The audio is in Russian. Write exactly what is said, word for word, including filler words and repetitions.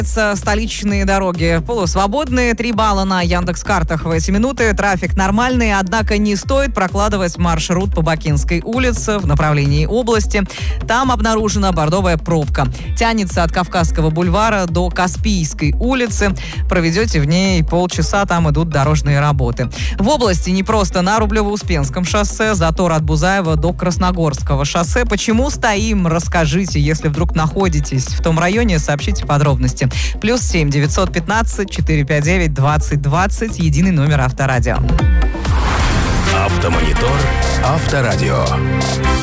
Столичные дороги полусвободные, три балла на Яндекс.Картах в эти минуты. Трафик нормальный, однако не стоит прокладывать маршрут по Бакинской улице в направлении области. Там обнаружена бордовая пробка. Тянется от Кавказского бульвара до Каспийской улицы. Проведете в ней полчаса, там идут дорожные работы. В области не просто на Рублево-Успенском шоссе, затор от Бузаева до Красногорского шоссе. Почему стоим, расскажите. Если вдруг находитесь в том районе, сообщите подробности. Плюс семь девятьсот пятнадцать четыреста пятьдесят девять двадцать двадцать. Единый номер Авторадио. Автомонитор Авторадио.